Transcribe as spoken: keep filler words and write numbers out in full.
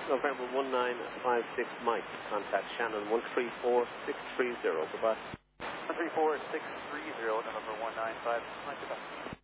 November one nine five six Mike. Contact Shannon one three four six three zero. Goodbye. one three four six three zero, November one nine five six Mike. Goodbye.